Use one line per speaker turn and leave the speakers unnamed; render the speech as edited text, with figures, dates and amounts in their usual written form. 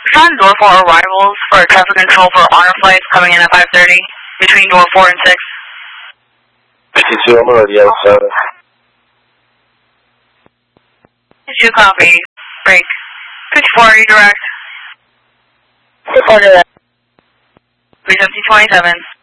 On door 4 arrivals for traffic control for honor flights coming in at 5:30 between door 4 and 6.
52, I'm already outside.
52 copy. Break. 54, are you direct?
54 direct.
31727.